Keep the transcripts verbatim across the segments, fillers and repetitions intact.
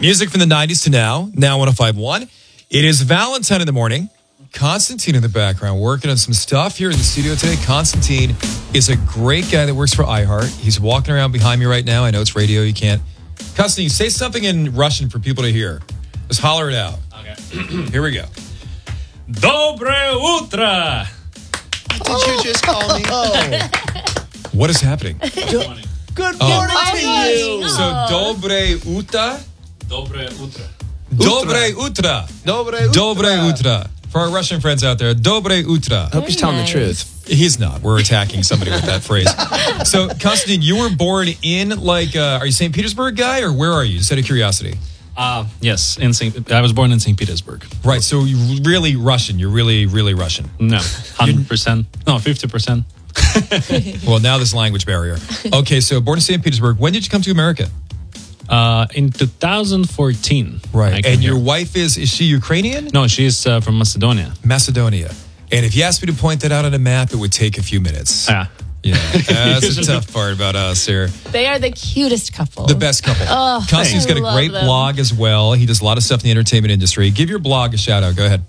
Music from the nineties to now, now one oh five point one. It is Valentine in the morning. Constantine in the background working on some stuff here in the studio today. Constantine is a great guy that works for iHeart. He's walking around behind me right now. I know it's radio. You can't. Constantine, say something in Russian for people to hear. Just holler it out. Okay. Here we go. Доброе утро! Did you just call me? Oh. What is happening? Good morning Oh. to you. So, dobre uta. Доброе утро. Dobre utra. Dobre Dobre utra. For our Russian friends out there, dobre utra. I hope he's telling nice. the truth. He's not. We're attacking somebody with that phrase. So, Constantine, you were born in, like, uh, are you Saint Petersburg guy, or where are you? Just out of curiosity. Uh, yes, in Saint I was born in Saint Petersburg. Right, so you're really Russian. You're really, really Russian. No, one hundred percent. No, fifty percent. Well, now there's language barrier. Okay, so born in Saint Petersburg. When did you come to America? Uh, in two thousand fourteen. I Right. came And your here. wife is, is she Ukrainian? No, she's uh, from Macedonia. Macedonia. And if you asked me to point that out on a map, it would take a few minutes. Yeah. Yeah, that's the tough part about us here. They are the cutest couple. The best couple. Oh, Constantine's I got a love great them. blog as well. He does a lot of stuff in the entertainment industry. Give your blog a shout out. Go ahead.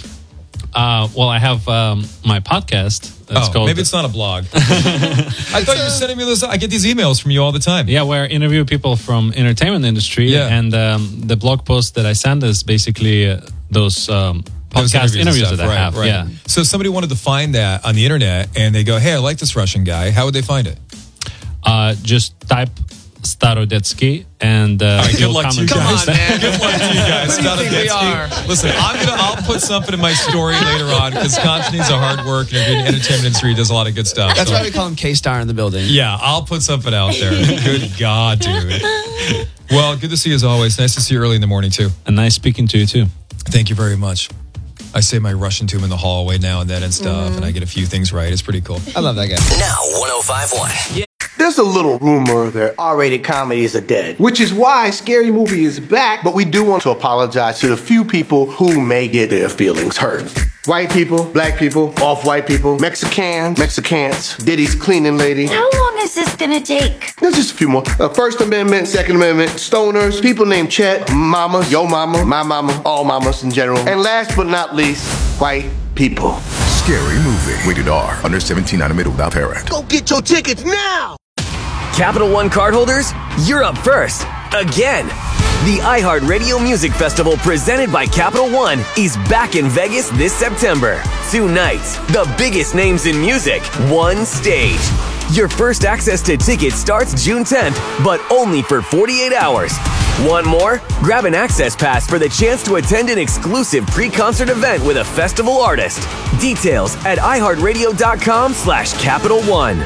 Uh, well, I have um, my podcast. That's oh, called maybe it's not a blog. I thought you were sending me those. I get these emails from you all the time. Yeah, where I interview people from entertainment industry. Yeah. And um, the blog post that I send is basically uh, those um, Those podcast and interviews stuff. that I Right, have. right. Yeah. So if somebody wanted to find that on the internet and they go, hey, I like this Russian guy, how would they find it? Uh, just type Starodetsky and uh, All right, good you'll luck to come you and- Come guys. on, man. Good luck to you guys. Who do you think we Starodetsky. are? Listen, I'm gonna. I'll put something in my story later on because Constantine's a hard worker and in the entertainment industry. He does a lot of good stuff. That's so- why we call him K-Star in the building. Yeah, I'll put something out there. Good God, dude. Well, good to see you as always. Nice to see you early in the morning too. And nice speaking to you too. Thank you very much. I say my Russian to him in the hallway now and then and stuff, and I get a few things right. It's pretty cool. I love that guy. Now one oh five point one. There's a little rumor that R-rated comedies are dead, which is why Scary Movie is back, but we do want to apologize to the few people who may get their feelings hurt. White people, black people, off-white people, Mexicans, Mexicans, Diddy's cleaning lady. How long is this gonna take? There's just a few more. Uh, First Amendment, Second Amendment, stoners, people named Chet, mama, yo mama, my mama, all mamas in general. And last but not least, white people. Scary Movie. Rated R. Under seventeen, not admitted without parent. Go get your tickets now! Capital One cardholders, you're up first. Again. The iHeartRadio Music Festival presented by Capital One is back in Vegas this September. Two nights, the biggest names in music, one stage. Your first access to tickets starts June tenth, but only for forty-eight hours. Want more? Grab an access pass for the chance to attend an exclusive pre-concert event with a festival artist. Details at iHeartRadio.com slash Capital One.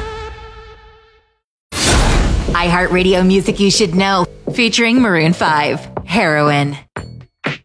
iHeartRadio Music You Should Know, featuring Maroon five, Heroin.